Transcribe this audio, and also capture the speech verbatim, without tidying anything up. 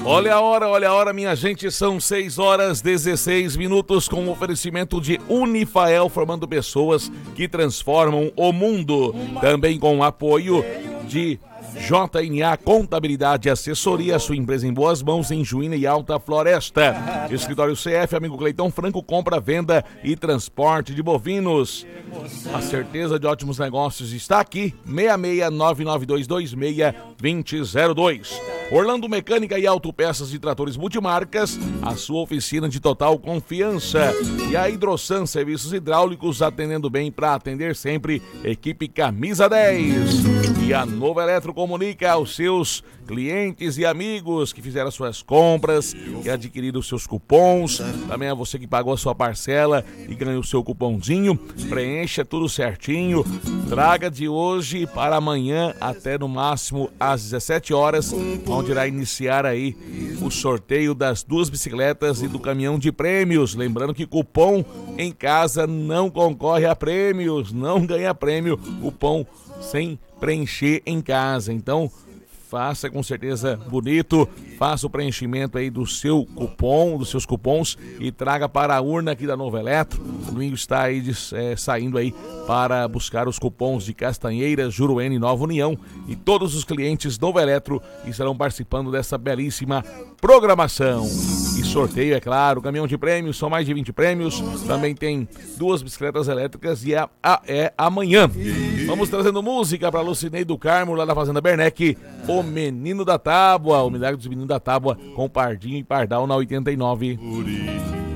Olha a hora, olha a hora, minha gente, são seis horas dezesseis minutos com o oferecimento de Unifael, formando pessoas que transformam o mundo. Também com o apoio de J N A Contabilidade e Assessoria, sua empresa em boas mãos em Juína e Alta Floresta. Escritório C F, amigo Cleitão Franco, compra, venda e transporte de bovinos. A certeza de ótimos negócios está aqui, seis seis nove nove dois dois seis dois zero zero dois. Orlando Mecânica e Autopeças de Tratores Multimarcas, a sua oficina de total confiança. E a Hidrosan Serviços Hidráulicos, atendendo bem para atender sempre, equipe Camisa dez. E a Nova Eletro comunica aos seus clientes e amigos que fizeram suas compras, que adquiriram os seus cupons, também a você que pagou a sua parcela e ganhou o seu cupomzinho, preencha tudo certinho, traga de hoje para amanhã até no máximo às dezessete horas, onde irá iniciar aí o sorteio das duas bicicletas e do caminhão de prêmios. Lembrando que cupom em casa não concorre a prêmios, não ganha prêmio, cupom sem preencher em casa. Então faça com certeza bonito, faça o preenchimento aí do seu cupom, dos seus cupons e traga para a urna aqui da Nova Eletro. O domingo está aí de, é, saindo aí para buscar os cupons de Castanheiras, Juruena e Nova União, e todos os clientes Nova Eletro estarão participando dessa belíssima programação. E sorteio, é claro, caminhão de prêmios, são mais de vinte prêmios, também tem duas bicicletas elétricas e a, a, é amanhã. Vamos trazendo música para Lucinei do Carmo, lá da Fazenda Bernec, o Menino da Tábua, o Milagre dos Meninos da Tábua, com Pardinho e Pardal na oitenta e nove.